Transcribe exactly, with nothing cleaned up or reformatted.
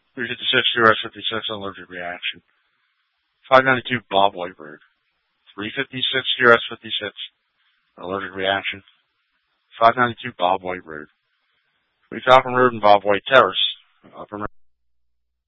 three fifty-six U S fifty-six, allergic reaction. five ninety-two Bob White Road. three fifty-six U S fifty-six, allergic reaction. five ninety-two Bob White Road. three Falcon Road and Bob White Terrace, Upper